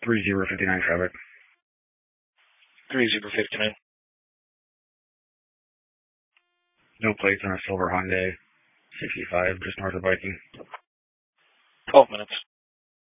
3059 traffic. 3059. No plates on a silver Hyundai 65, just north of Viking. 12 minutes.